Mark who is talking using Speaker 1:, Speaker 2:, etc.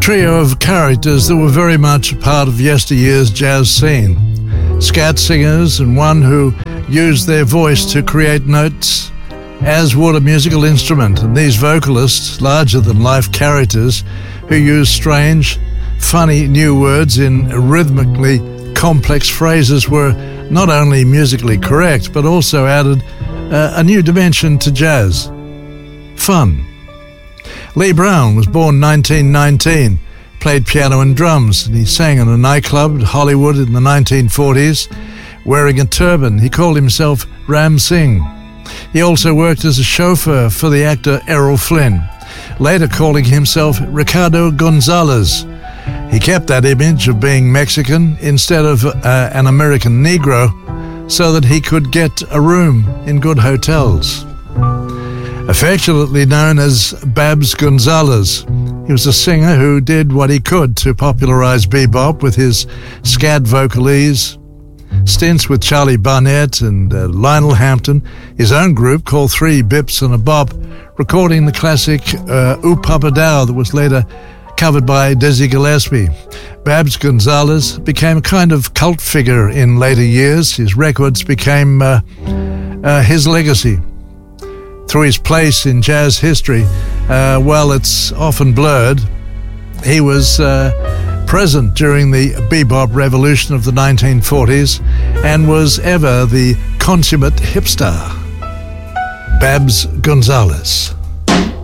Speaker 1: trio of characters that were very much a part of yesteryear's jazz scene. Scat singers and one who used their voice to create notes, as would a musical instrument, and these vocalists, larger-than-life characters who used strange, funny new words in rhythmically complex phrases, were not only musically correct, but also added a new dimension to jazz: fun. Lee Brown was born 1919, played piano and drums, and he sang in a nightclub in Hollywood in the 1940s. Wearing a turban, he called himself Ram Singh. He also worked as a chauffeur for the actor Errol Flynn, later calling himself Ricardo Gonzalez. He kept that image of being Mexican instead of an American Negro so that he could get a room in good hotels. Affectionately known as Babs Gonzalez, he was a singer who did what he could to popularize bebop with his scat vocalese, stints with Charlie Barnett and Lionel Hampton, his own group called Three Bips and a Bop, recording the classic Ooh Papa Dow that was later covered by Dizzy Gillespie. Babs Gonzalez became a kind of cult figure in later years. His records became his legacy. Through his place in jazz history, while it's often blurred, he was present during the bebop revolution of the 1940s and was ever the consummate hipster. Babs Gonzalez.